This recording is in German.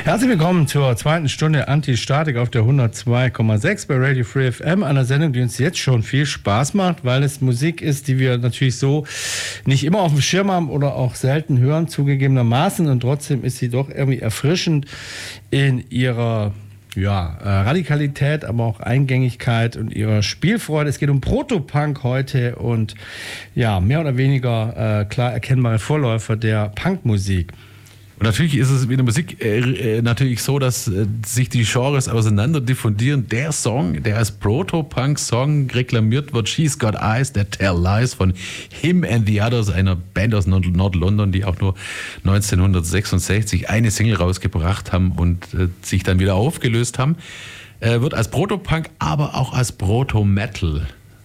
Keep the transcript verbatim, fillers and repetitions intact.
Herzlich willkommen zur zweiten Stunde Anti-Statik auf der hundertzwei Komma sechs bei Radio Free F M, einer Sendung, die uns jetzt schon viel Spaß macht, weil es Musik ist, die wir natürlich so nicht immer auf dem Schirm haben oder auch selten hören, zugegebenermaßen, und trotzdem ist sie doch irgendwie erfrischend in ihrer ja, äh, Radikalität, aber auch Eingängigkeit und ihrer Spielfreude. Es geht um Protopunk heute und ja, mehr oder weniger äh, klar erkennbare Vorläufer der Punkmusik. Und natürlich ist es mit der Musik äh, natürlich so, dass äh, sich die Genres auseinander diffundieren. Der Song, der als Proto-Punk-Song reklamiert wird, She's Got Eyes, der Tell Lies von Him and the Others, einer Band aus Nord-London, die auch nur neunzehnhundertsechsundsechzig eine Single rausgebracht haben und äh, sich dann wieder aufgelöst haben, äh, wird als Proto-Punk, aber auch als Proto-Metal